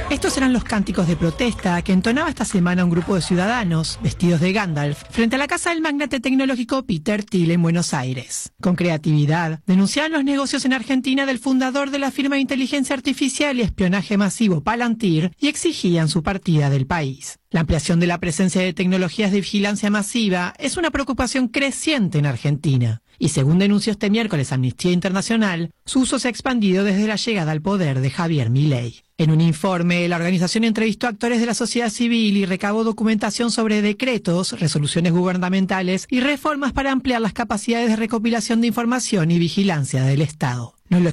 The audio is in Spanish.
Estos eran los cánticos de protesta que entonaba esta semana un grupo de ciudadanos, vestidos de Gandalf, frente a la casa del magnate tecnológico Peter Thiel en Buenos Aires. Con creatividad, denunciaban los negocios en Argentina del fundador de la firma de inteligencia artificial y espionaje masivo Palantir y exigían su partida del país. La ampliación de la presencia de tecnologías de vigilancia masiva es una preocupación creciente en Argentina. Y según denunció este miércoles Amnistía Internacional, su uso se ha expandido desde la llegada al poder de Javier Milei. En un informe, la organización entrevistó a actores de la sociedad civil y recabó documentación sobre decretos, resoluciones gubernamentales y reformas para ampliar las capacidades de recopilación de información y vigilancia del Estado.